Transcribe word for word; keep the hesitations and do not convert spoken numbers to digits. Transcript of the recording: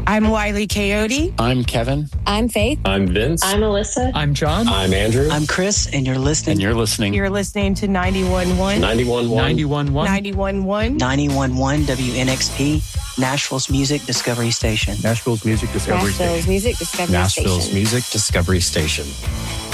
I'm Wiley Coyote. I'm Kevin. I'm Faith. I'm Vince. I'm Alyssa. I'm John. I'm Andrew. I'm Chris, and you're listening. And you're listening. You're listening to ninety-one point one. ninety-one point one. ninety-one point one. ninety-one point one. ninety-one point one W N X P, Nashville's Music Discovery Station. Nashville's Music Discovery Nashville's Station. Music Discovery Nashville's Station. Music Discovery Station.